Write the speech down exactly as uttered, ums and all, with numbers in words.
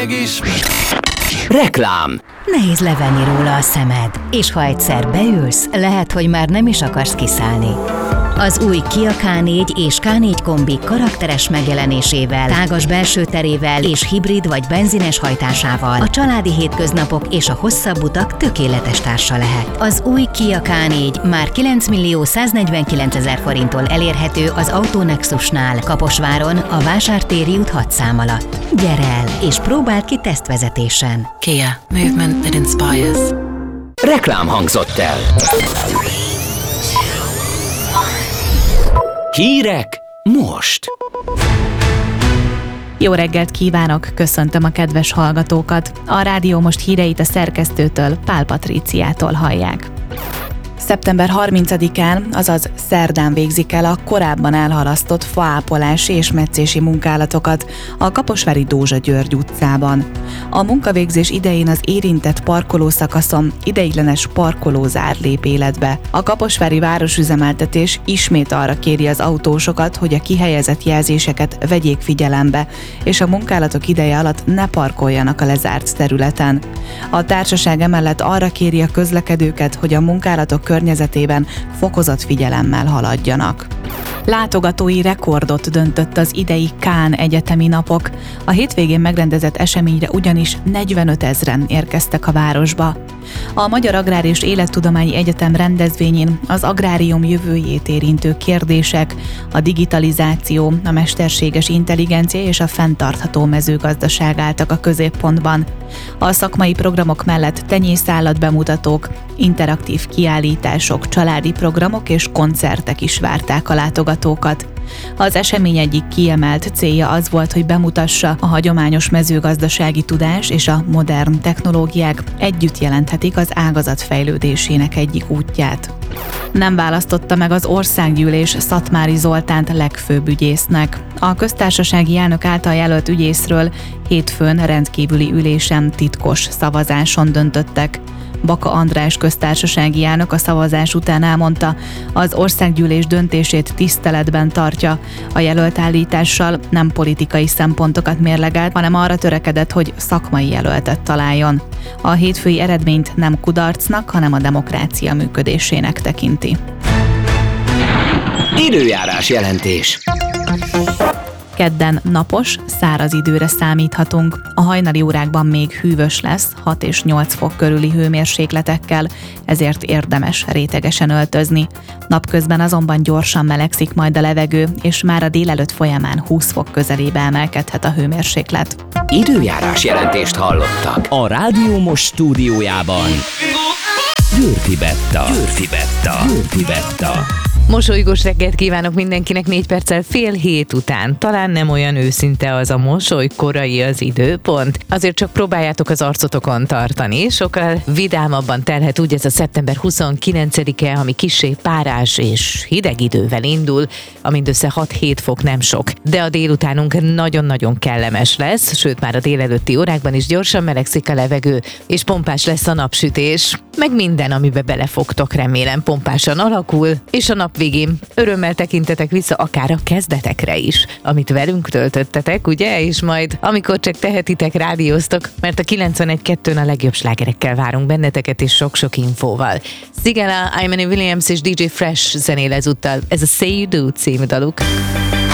Reklám. Nehéz levenni róla a szemed, és ha egyszer beülsz, lehet, hogy már nem is akarsz kiszállni. Az új Kia ká négy és ká négy kombi karakteres megjelenésével, tágas belső terével és hibrid vagy benzines hajtásával a családi hétköznapok és a hosszabb utak tökéletes társa lehet. Az új Kia ká négy már kilencmillió száznegyvenkilencezer forinttól elérhető az Autonexusnál, Kaposváron, a Vásártéri út hat szám alatt. Gyere el és próbáld ki tesztvezetésen. Kia. Movement that inspires. Reklám hangzott el. Hírek most. Jó reggelt kívánok, köszöntöm a kedves hallgatókat. A rádió most híreit a szerkesztőtől, Pál Patríciától hallják. szeptember harmincadikán, azaz szerdán végzik el a korábban elhalasztott faápolási és metszési munkálatokat a kaposvári Dózsa György utcában. A munkavégzés idején az érintett parkolószakaszon ideiglenes parkolózár lép életbe. A kaposvári városüzemeltetés ismét arra kéri az autósokat, hogy a kihelyezett jelzéseket vegyék figyelembe, és a munkálatok ideje alatt ne parkoljanak a lezárt területen. A társaság emellett arra kéri a közlekedőket, hogy a munkálatok környezetében fokozott figyelemmel haladjanak. Látogatói rekordot döntött az idei Kán egyetemi napok. A hétvégén megrendezett eseményre ugyanis negyvenöt ezren érkeztek a városba. A Magyar Agrár és Élettudományi Egyetem rendezvényén az agrárium jövőjét érintő kérdések, a digitalizáció, a mesterséges intelligencia és a fenntartható mezőgazdaság álltak a középpontban. A szakmai programok mellett tenyészállat bemutatók, interaktív kiállítások, családi programok és koncertek is várták a látogatókat. Az esemény egyik kiemelt célja az volt, hogy bemutassa, a hagyományos mezőgazdasági tudás és a modern technológiák együtt jelenthetik az ágazat fejlődésének egyik útját. Nem választotta meg az országgyűlés Szatmári Zoltánt legfőbb ügyésznek. A köztársasági elnök által jelölt ügyészről hétfőn rendkívüli ülésen titkos szavazáson döntöttek. Baka András köztársasági elnök a szavazás után elmondta, az országgyűlés döntését tiszteletben tartja. A jelölt állítással nem politikai szempontokat mérlegelt, hanem arra törekedett, hogy szakmai jelöltet találjon. A hétfői eredményt nem kudarcnak, hanem a demokrácia működésének tekinti. Időjárás jelentés. Kedden napos, száraz időre számíthatunk. A hajnali órákban még hűvös lesz, hat és nyolc fok körüli hőmérsékletekkel, ezért érdemes rétegesen öltözni. Napközben azonban gyorsan melegszik majd a levegő, és már a délelőtt folyamán húsz fok közelébe emelkedhet a hőmérséklet. Időjárás jelentést hallottak. A Rádió Most stúdiójában Györfi Betta. Györfi Betta. Györfi Betta. Mosolygós reggelt kívánok mindenkinek négy perccel fél hét után. Talán nem olyan őszinte az a mosoly, korai az időpont. Azért csak próbáljátok az arcotokon tartani. Sokkal vidámabban telhet úgy ez a szeptember huszonkilencedike, ami kissé párás és hideg idővel indul, amindössze hat-hét fok nem sok. De a délutánunk nagyon-nagyon kellemes lesz, sőt már a délelőtti órákban is gyorsan melegszik a levegő, és pompás lesz a napsütés. Meg minden, amiben belefogtok, remélem pompásan alakul, és a nap végén örömmel tekintetek vissza akár a kezdetekre is, amit velünk töltöttetek, ugye? És majd, amikor csak tehetitek, rádióztok, mert a kilencvenegy kettőn a legjobb slágerekkel várunk benneteket, és sok-sok infóval. Sigala, Imani Williams és dé dzsé Fresh zenél ezúttal. Ez a Say You Do című daluk.